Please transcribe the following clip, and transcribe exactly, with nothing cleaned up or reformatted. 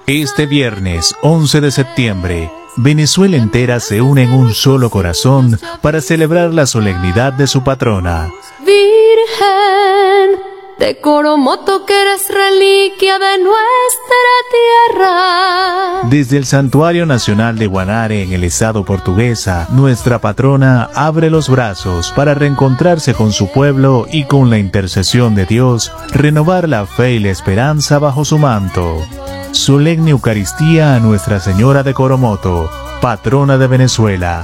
Este viernes once de septiembre, Venezuela entera se une en un solo corazón para celebrar la solemnidad de su patrona. Virgen de Coromoto, que eres reliquia de nuestra tierra. Desde el Santuario Nacional de Guanare, en el estado Portuguesa, nuestra patrona abre los brazos para reencontrarse con su pueblo y, con la intercesión de Dios, renovar la fe y la esperanza bajo su manto. Solemne Eucaristía a Nuestra Señora de Coromoto, patrona de Venezuela.